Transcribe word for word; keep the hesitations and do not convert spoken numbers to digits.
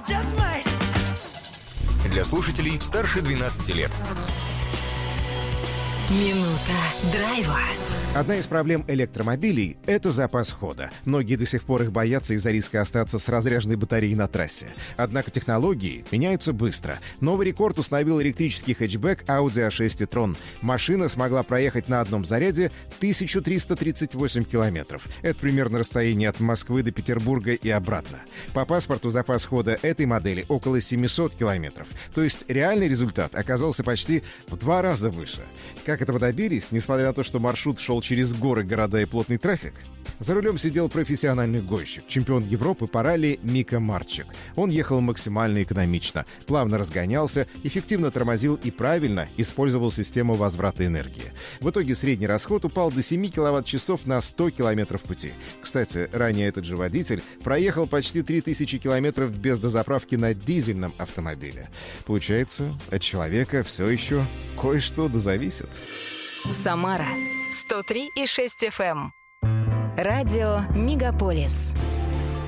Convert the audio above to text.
Для слушателей старше двенадцати лет. Минута драйва. Одна из проблем электромобилей – это запас хода. Многие до сих пор их боятся из-за риска остаться с разряженной батареей на трассе. Однако технологии меняются быстро. Новый рекорд установил электрический хэтчбэк Audi а шесть e-tron. Машина смогла проехать на одном заряде тысячу триста тридцать восемь километров. Это примерно расстояние от Москвы до Петербурга и обратно. По паспорту запас хода этой модели около семьсот километров. То есть реальный результат оказался почти в два раза выше. Как этого добились, несмотря на то, что маршрут шел через горы, города и плотный трафик? За рулем сидел профессиональный гонщик, чемпион Европы по ралли Мика Марчик. Он ехал максимально экономично, плавно разгонялся, эффективно тормозил и правильно использовал систему возврата энергии. В итоге средний расход упал до семь киловатт-часов на сто километров пути. Кстати, ранее этот же водитель проехал почти три тысячи километров без дозаправки на дизельном автомобиле. Получается, от человека все еще кое-что дозависит. Самара сто три и шесть эф эм. Радио Мегаполис.